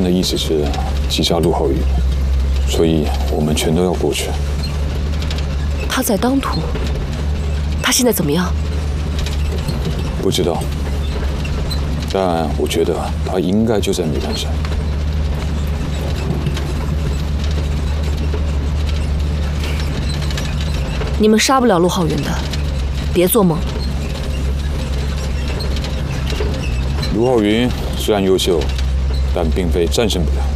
的意思是击杀陆浩宇，所以我们全都要过去。 他在当涂，他现在怎么样？ 不知道，但我觉得他应该就在煤炭山。 你们杀不了陆浩云的，别做梦。 陆浩云虽然优秀，但并非战胜不了。